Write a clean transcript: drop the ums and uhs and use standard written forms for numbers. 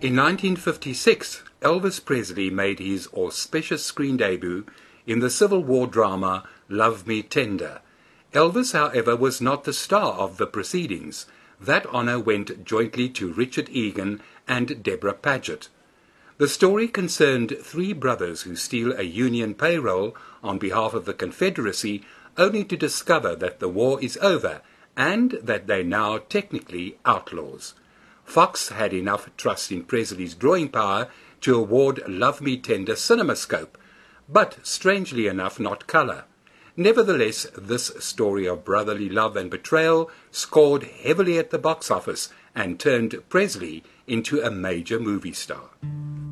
In 1956, Elvis Presley made his auspicious screen debut in the Civil War drama Love Me Tender. Elvis, however, was not the star of the proceedings. That honour went jointly to Richard Egan and Deborah Paget. The story concerned three brothers who steal a Union payroll on behalf of the Confederacy, only to discover that the war is over and that they're now technically outlaws. Fox had enough trust in Presley's drawing power to award Love Me Tender CinemaScope, but strangely enough not colour. Nevertheless, this story of brotherly love and betrayal scored heavily at the box office and turned Presley into a major movie star.